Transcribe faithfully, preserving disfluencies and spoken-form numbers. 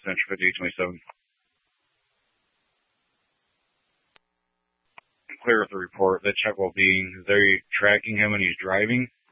Central fifty-eight twenty-seven. Clear with the report. That check well being, is they tracking him when he's driving?